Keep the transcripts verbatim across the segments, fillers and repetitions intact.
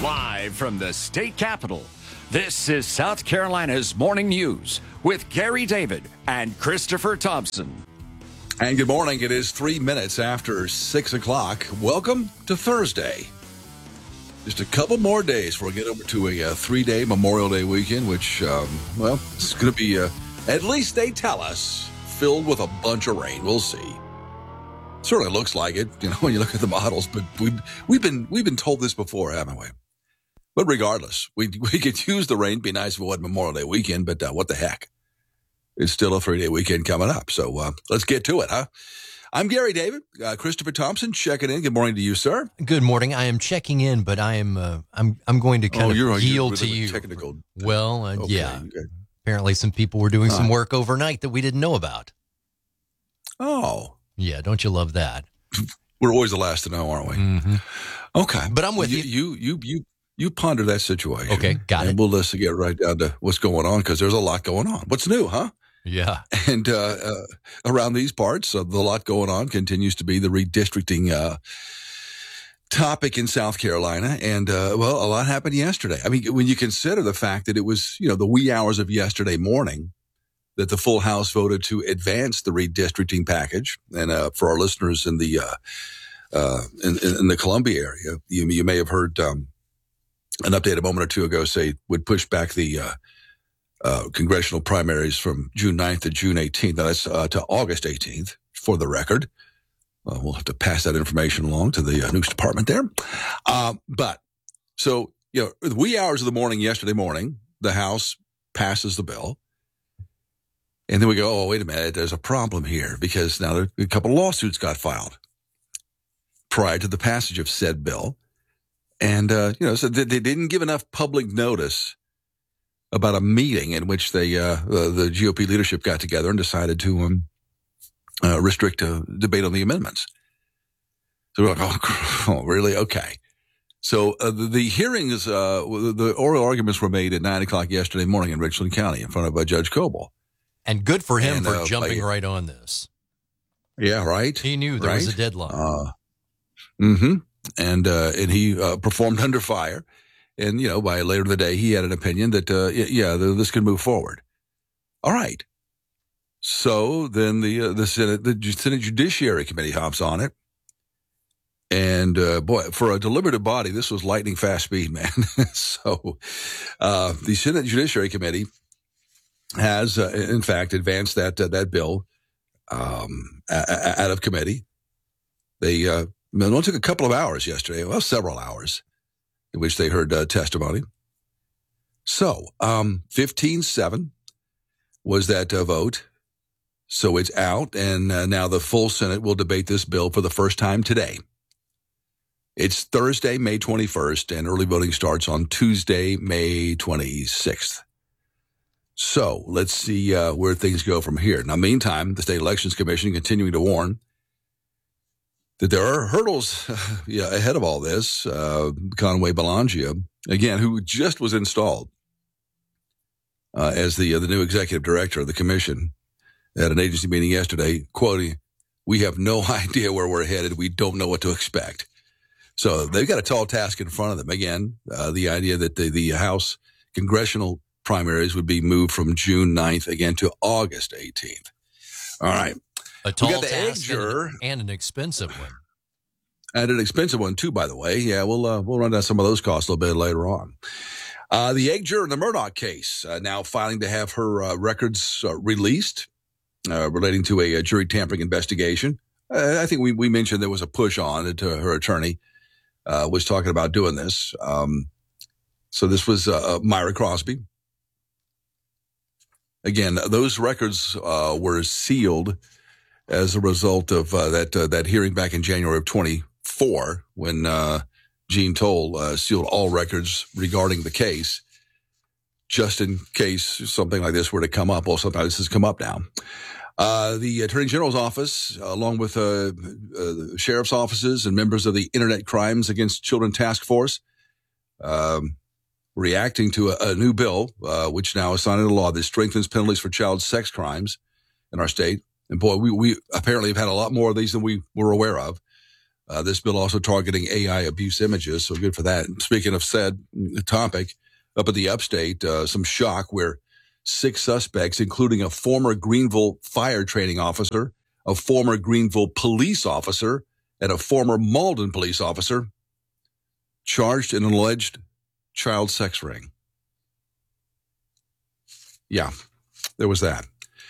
Live from the state capitol, this is South Carolina's Morning News with Gary David and Christopher Thompson. And good morning. It is three minutes after six o'clock. Welcome to Thursday. Just a couple more days before we get over to a, a three-day Memorial Day weekend, which, um, well, it's going to be, uh, at least they tell us, filled with a bunch of rain. We'll see. Certainly looks like it, you know, when you look at the models. But we've we've been we've been told this before, haven't we? But regardless, we we could use the rain. It'd be nice if it wasn't Memorial Day weekend, but uh, what the heck? It's still a three-day weekend coming up. So uh, let's get to it, huh? I'm Gary David. Uh, Christopher Thompson checking in. Good morning to you, sir. Good morning. I am checking in, but I am uh, I'm I'm going to kind oh, of you're, yield you're to you. Technical. Well, uh, okay, yeah. okay. Apparently, some people were doing uh, some work overnight that we didn't know about. Oh, yeah. Don't you love that? We're always the last to know, aren't we? Mm-hmm. Okay, but I'm with you. You. You you you you ponder that situation. Okay, got and it. We'll listen get right down to what's going on because there's a lot going on. What's new, huh? Yeah. And uh, uh, around these parts, uh, the lot going on continues to be the redistricting uh, topic in South Carolina. And, uh, well, a lot happened yesterday. I mean, when you consider the fact that it was, you know, the wee hours of yesterday morning that the full House voted to advance the redistricting package. And uh, for our listeners in the uh, uh, in, in the Columbia area, you, you may have heard um, an update a moment or two ago say would push back the uh, Uh, congressional primaries from June ninth to June eighteenth. That's uh, to August eighteenth, for the record. Uh, we'll have to pass that information along to the uh, news department there. Uh, but, so, you know, the wee hours of the morning, yesterday morning, the House passes the bill. And then we go, oh, wait a minute, there's a problem here because now there, a couple of lawsuits got filed prior to the passage of said bill. And, uh, you know, so they, they didn't give enough public notice about a meeting in which they, uh, the, the G O P leadership got together and decided to um, uh, restrict a debate on the amendments. So we're like, oh, oh really? Okay. So uh, the, the hearings, uh, the oral arguments were made at nine o'clock yesterday morning in Richland County in front of uh, Judge Coble. And good for him and, for uh, jumping I, right on this. Yeah, right. He knew there right? was a deadline. Uh, mm-hmm. And, uh, and he uh, performed under fire. And, you know, by later in the day, he had an opinion that, uh, yeah, this could move forward. All right. So then the uh, the Senate the Senate Judiciary Committee hops on it. And, uh, boy, for a deliberative body, this was lightning fast speed, man. so uh, the Senate Judiciary Committee has, uh, in fact, advanced that uh, that bill um, out of committee. They uh, it only took a couple of hours yesterday, well, several hours, in which they heard uh, testimony. So, um, fifteen seven was that uh, vote. So it's out, and uh, now the full Senate will debate this bill for the first time today. It's Thursday, May twenty-first, and early voting starts on Tuesday, May twenty-sixth. So let's see uh, where things go from here. Now, meantime, the State Elections Commission continuing to warn that there are hurdles uh, yeah, ahead of all this. Uh, Conway Belanger, again, who just was installed uh, as the uh, the new executive director of the commission at an agency meeting yesterday, quoting, "We have no idea where we're headed. We don't know what to expect." So they've got a tall task in front of them. Again, uh, the idea that the, the House congressional primaries would be moved from June ninth again to August eighteenth. All right. A tall we got the task egg juror, and, and an expensive one. And an expensive one, too, by the way. Yeah, we'll uh, we'll run down some of those costs a little bit later on. Uh, the egg juror in the Murdaugh case, uh, now filing to have her uh, records uh, released uh, relating to a, a jury tampering investigation. Uh, I think we, we mentioned there was a push on it. Uh, her attorney uh, was talking about doing this. Um, so this was uh, Myra Crosby. Again, those records uh, were sealed as a result of uh, that uh, that hearing back in January of twenty-four, when uh, Jean Toll uh, sealed all records regarding the case, just in case something like this were to come up. Well, something like this has come up now. Uh, the Attorney General's office, along with uh, uh, the sheriff's offices and members of the Internet Crimes Against Children Task Force, um, reacting to a, a new bill, uh, which now is signed into law that strengthens penalties for child sex crimes in our state. And boy, we, we apparently have had a lot more of these than we were aware of. Uh, this bill also targeting A I abuse images, so good for that. And speaking of said topic, up at the upstate, uh, some shock where six suspects, including a former Greenville fire training officer, a former Greenville police officer, and a former Malden police officer, charged in an alleged child sex ring. Yeah, there was that.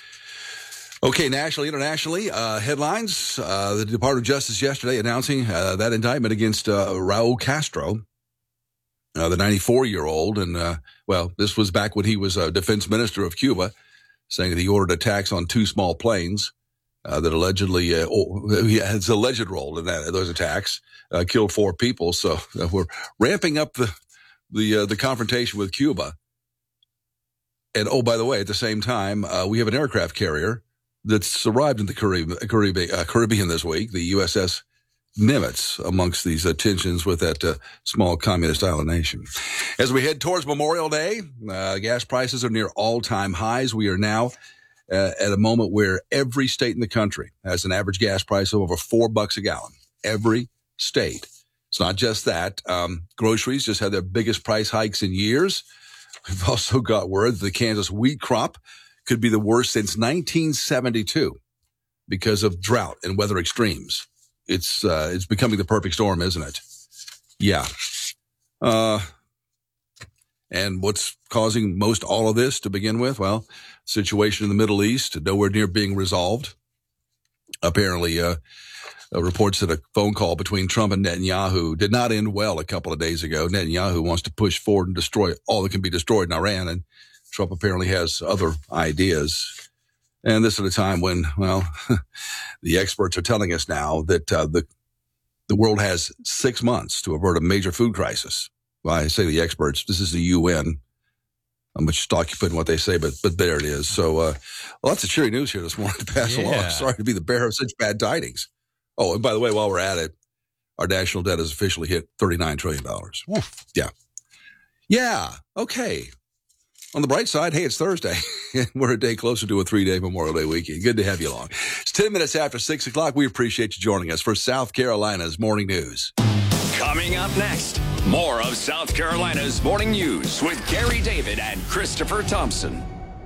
Okay, nationally, internationally, uh, headlines. Uh, the Department of Justice yesterday announcing uh, that indictment against uh, Raul Castro, uh, the ninety-four-year-old. And, uh, well, this was back when he was a defense minister of Cuba, saying that he ordered attacks on two small planes uh, that allegedly, uh, oh, he has alleged role in that, those attacks, uh, killed four people. So uh, we're ramping up the, the, uh, the confrontation with Cuba. And, oh, by the way, at the same time, uh, we have an aircraft carrier that's arrived in the Caribbean, Caribbean, uh, Caribbean this week, the U S S Nimitz, amongst these uh, tensions with that uh, small communist island nation. As we head towards Memorial Day, uh, gas prices are near all-time highs. We are now uh, at a moment where every state in the country has an average gas price of over four bucks a gallon. Every state. It's not just that. Um, groceries just had their biggest price hikes in years. We've also got word that the Kansas wheat crop could be the worst since nineteen seventy-two because of drought and weather extremes. It's uh, it's becoming the perfect storm, isn't it? Yeah. Uh, and what's causing most all of this to begin with? Well, situation in the Middle East, nowhere near being resolved. Apparently, uh, uh, reports that a phone call between Trump and Netanyahu did not end well a couple of days ago. Netanyahu wants to push forward and destroy all that can be destroyed in Iran, and Trump apparently has other ideas. And this at a time when, well, the experts are telling us now that uh, the the world has six months to avert a major food crisis. Well, I say the experts. This is the U N. How much stock you put in what they say, but but there it is. So uh, lots of cheery news here this morning to pass Yeah. along. Sorry to be the bearer of such bad tidings. Oh, and by the way, while we're at it, our national debt has officially hit thirty-nine trillion dollars. Oof. Yeah. Yeah. Okay. On the bright side, hey, it's Thursday. We're a day closer to a three-day Memorial Day weekend. Good to have you along. It's ten minutes after six o'clock. We appreciate you joining us for South Carolina's Morning News. Coming up next, more of South Carolina's Morning News with Gary David and Christopher Thompson.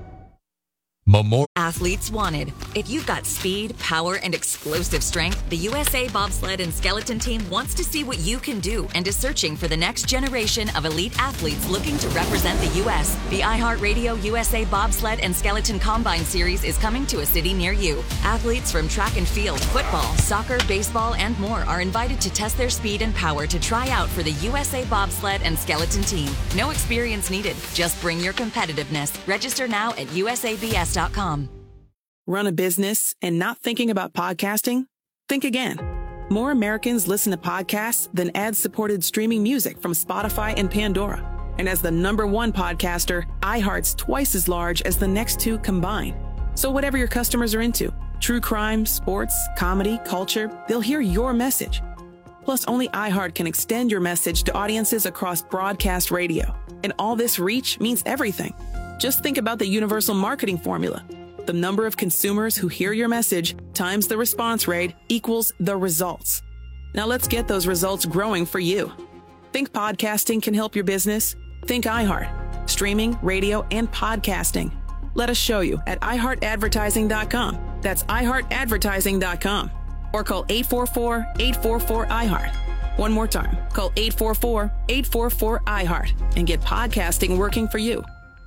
Memorial. Athletes wanted. If you've got speed, power, and explosive strength, the U S A Bobsled and Skeleton Team wants to see what you can do and is searching for the next generation of elite athletes looking to represent the U S The iHeartRadio U S A Bobsled and Skeleton Combine Series is coming to a city near you. Athletes from track and field, football, soccer, baseball, and more are invited to test their speed and power to try out for the U S A Bobsled and Skeleton Team. No experience needed. Just bring your competitiveness. Register now at U S A B S dot com. Run a business and not thinking about podcasting? Think again. More Americans listen to podcasts than ad-supported streaming music from Spotify and Pandora. And as the number one podcaster, iHeart's twice as large as the next two combined. So whatever your customers are into, true crime, sports, comedy, culture, they'll hear your message. Plus, only iHeart can extend your message to audiences across broadcast radio. And all this reach means everything. Just think about the universal marketing formula. The number of consumers who hear your message times the response rate equals the results. Now let's get those results growing for you. Think podcasting can help your business? Think iHeart. Streaming, radio, and podcasting. Let us show you at i heart advertising dot com. That's i heart advertising dot com. Or call eight four four, eight four four, I heart. One more time. Call eight four four, eight four four, I heart and get podcasting working for you.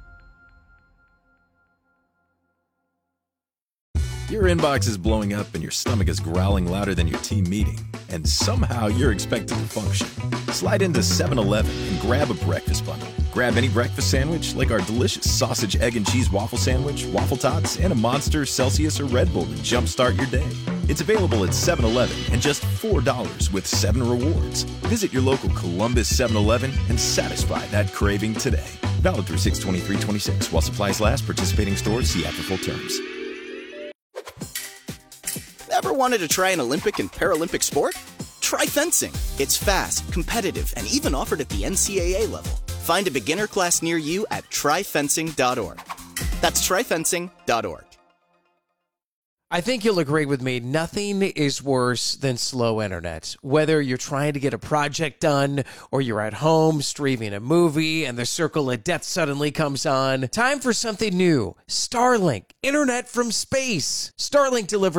Your inbox is blowing up and your stomach is growling louder than your team meeting, and somehow you're expected to function. Slide into seven eleven and grab a breakfast bundle. Grab any breakfast sandwich like our delicious sausage, egg, and cheese waffle sandwich, waffle tots, and a Monster, Celsius, or Red Bull to jumpstart your day. It's available at seven eleven and just four dollars with seven rewards. Visit your local Columbus seven eleven and satisfy that craving today. Valid through six twenty-three twenty-six while supplies last. Participating stores see after full terms. Ever wanted to try an Olympic and Paralympic sport? Try fencing. It's fast, competitive, and even offered at the N C double A level. Find a beginner class near you at try fencing dot org. That's try fencing dot org. I think you'll agree with me. Nothing is worse than slow internet. Whether you're trying to get a project done or you're at home streaming a movie and the circle of death suddenly comes on. Time for something new. Starlink, internet from space. Starlink delivers